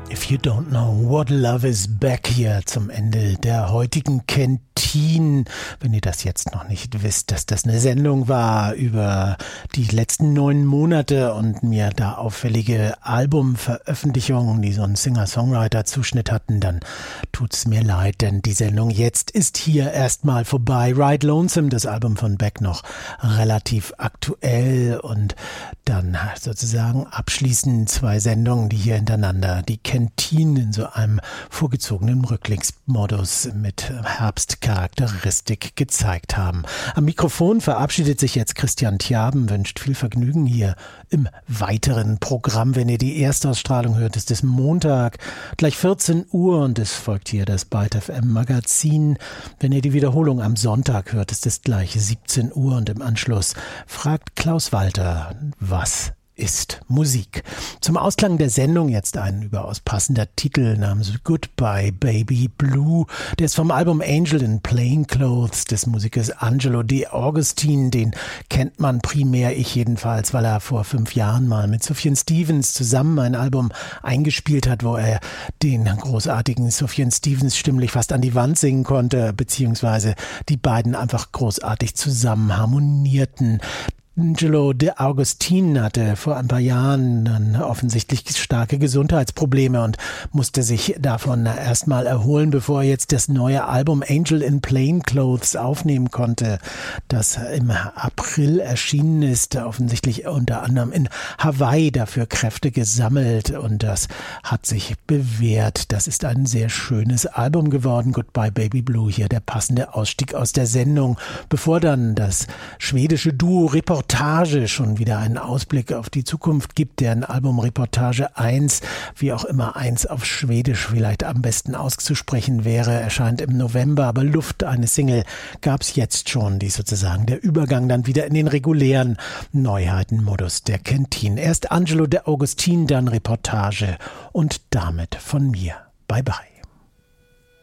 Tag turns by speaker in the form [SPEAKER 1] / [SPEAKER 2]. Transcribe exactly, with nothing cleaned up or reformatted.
[SPEAKER 1] If you don't know what love is back hier zum Ende der heutigen Kentin. Wenn ihr das jetzt noch nicht wisst, dass das eine Sendung war über die letzten neun Monate und mir da auffällige Albumveröffentlichungen, die so einen Singer-Songwriter-Zuschnitt hatten, dann tut's mir leid, denn die Sendung jetzt ist hier erstmal vorbei. Ride Lonesome, das Album von Beck, noch relativ aktuell und dann sozusagen abschließend zwei Sendungen, die hier hintereinander die Kentin in so einem vorgezogenen Rückblicksmodus mit Herbstcharakteristik gezeigt haben. Am Mikrofon verabschiedet sich jetzt Christian Tjaben, wünscht viel Vergnügen hier im weiteren Programm. Wenn ihr die Erstausstrahlung hört, ist es Montag, gleich vierzehn Uhr und es folgt hier das Byte F M Magazin. Wenn ihr die Wiederholung am Sonntag hört, ist es gleich siebzehn Uhr und im Anschluss fragt Klaus Walter, was ist Musik. Zum Ausklang der Sendung jetzt ein überaus passender Titel namens Goodbye Baby Blue. Der ist vom Album Angel in Plain Clothes des Musikers Angelo De Augustine. Den kennt man primär, ich jedenfalls, weil er vor fünf Jahren mal mit Sufjan Stevens zusammen ein Album eingespielt hat, wo er den großartigen Sufjan Stevens stimmlich fast an die Wand singen konnte, beziehungsweise die beiden einfach großartig zusammen harmonierten. Angelo De Augustine hatte vor ein paar Jahren dann offensichtlich starke Gesundheitsprobleme und musste sich davon erstmal erholen, bevor er jetzt das neue Album Angel in Plain Clothes aufnehmen konnte, das im April erschienen ist, offensichtlich unter anderem in Hawaii dafür Kräfte gesammelt und das hat sich bewährt. Das ist ein sehr schönes Album geworden. Goodbye Baby Blue, hier der passende Ausstieg aus der Sendung, bevor dann das schwedische Duo Reportage schon wieder einen Ausblick auf die Zukunft gibt, deren Album Reportage eins, wie auch immer eins auf Schwedisch vielleicht am besten auszusprechen wäre, erscheint im November, aber Luft, eine Single, gab es jetzt schon, die sozusagen der Übergang dann wieder in den regulären Neuheitenmodus der Kentin. Erst Angelo De Augustine, dann Reportage und damit von mir. Bye bye.